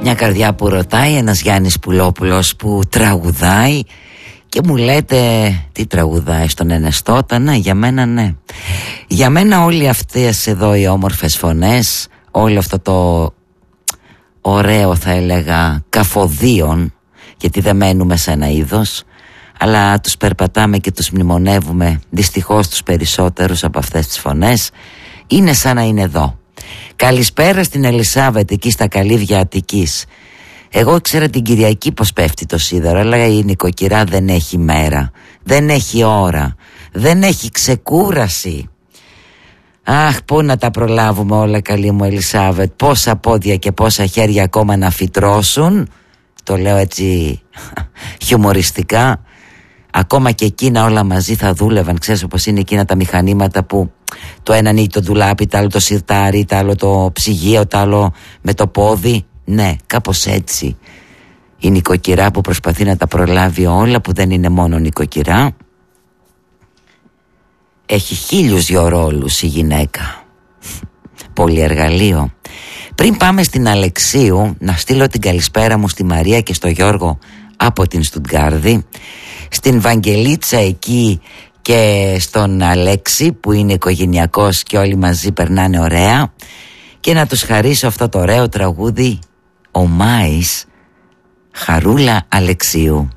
Μια καρδιά που ρωτάει, ένας Γιάννης Πουλόπουλος που τραγουδάει. Και μου λέτε τι τραγουδάει στον Ενεστώτα? Ναι, για μένα ναι. Για μένα όλοι αυτές εδώ οι όμορφες φωνές, όλο αυτό το ωραίο θα έλεγα καφοδίων, γιατί δεν μένουμε σε ένα είδος, αλλά τους περπατάμε και τους μνημονεύουμε δυστυχώς τους περισσότερους από αυτές τις φωνές, είναι σαν να είναι εδώ. Καλησπέρα στην Ελισάβετ εκεί στα καλύβια Αττικής. Εγώ ξέρα την Κυριακή πως πέφτει το σίδερο, αλλά η νοικοκυρά δεν έχει μέρα, δεν έχει ώρα, δεν έχει ξεκούραση. Αχ, πού να τα προλάβουμε όλα, καλή μου Ελισάβετ, πόσα πόδια και πόσα χέρια ακόμα να φυτρώσουν. Το λέω έτσι χιουμοριστικά. Ακόμα και εκείνα όλα μαζί θα δούλευαν. Ξέρεις όπως είναι εκείνα τα μηχανήματα που το ένα ανοίγει το ντουλάπι, το άλλο το σιρτάρι, το άλλο το ψυγείο, το άλλο με το πόδι. Ναι, κάπως έτσι η νοικοκυρά που προσπαθεί να τα προλάβει όλα, που δεν είναι μόνο νοικοκυρά. Έχει 1002 ρόλους η γυναίκα. Πολυεργαλείο. Πριν πάμε στην Αλεξίου, να στείλω την καλησπέρα μου στη Μαρία και στο Γιώργο από την Στουτγκάρδη, στην Βαγγελίτσα εκεί και στον Αλέξη που είναι οικογενειακός και όλοι μαζί περνάνε ωραία, και να τους χαρίσω αυτό το ωραίο τραγούδι «Ο Μάης», Χαρούλα Αλεξίου.